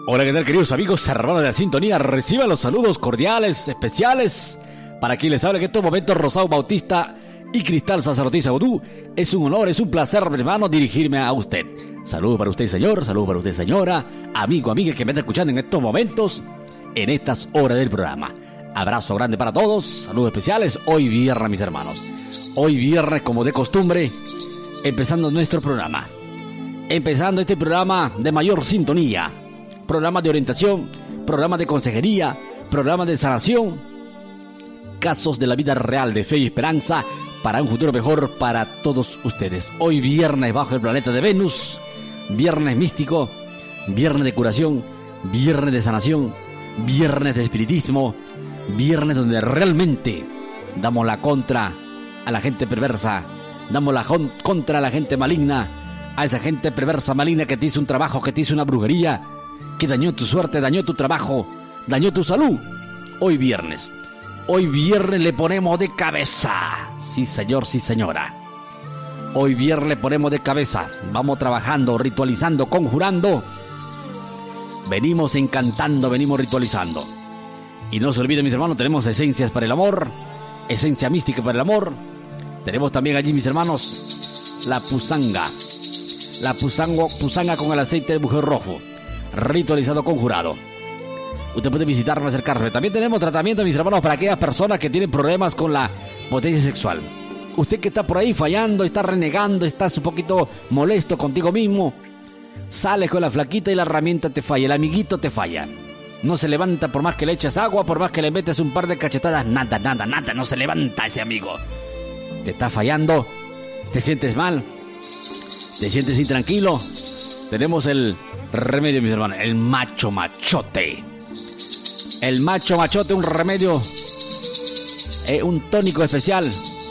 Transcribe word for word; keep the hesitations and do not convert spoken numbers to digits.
Hola, ¿qué tal, queridos amigos, hermanos de la sintonía? Reciban los saludos cordiales, especiales. Para quien les habla en estos momentos, Rosado Bautista y Cristal Sacerdotisa Vodú. Es un honor, es un placer, mi hermano, dirigirme a usted. Saludos para usted, señor, saludos para usted, señora, amigo, amiga que me está escuchando en estos momentos, en estas horas del programa. Abrazo grande para todos, saludos especiales. Hoy viernes, mis hermanos. Hoy viernes, como de costumbre, empezando nuestro programa. Empezando este programa de mayor sintonía. Programa de orientación, programa de consejería, programa de sanación. Casos de la vida real, de fe y esperanza para un futuro mejor para todos ustedes. Hoy viernes bajo el planeta de Venus. Viernes místico, viernes de curación, viernes de sanación, viernes de espiritismo, viernes donde realmente damos la contra a la gente perversa, damos la contra a la gente maligna, a esa gente perversa, maligna que te hizo un trabajo, que te hizo una brujería, que dañó tu suerte, dañó tu trabajo, dañó tu salud. Hoy viernes, hoy viernes le ponemos de cabeza. Sí, señor, sí, señora. Hoy viernes le ponemos de cabeza. Vamos trabajando, ritualizando, conjurando. Venimos encantando, venimos ritualizando. Y no se olviden, mis hermanos, tenemos esencias para el amor, esencia mística para el amor. Tenemos también allí, mis hermanos, la pusanga. La pusango, pusanga con el aceite de mujer rojo, ritualizado, conjurado. Usted puede visitarme, acercarme. También tenemos tratamiento, mis hermanos, para aquellas personas que tienen problemas con la potencia sexual. Usted que está por ahí fallando, está renegando, estás un poquito molesto contigo mismo. Sales con la flaquita y la herramienta te falla, el amiguito te falla. No se levanta por más que le echas agua, por más que le metes un par de cachetadas. Nada, nada, nada, no se levanta ese amigo. Te está fallando, te sientes mal, te sientes intranquilo. Tenemos el remedio, mis hermanos, el macho machote. El macho machote, un remedio, eh, un tónico especial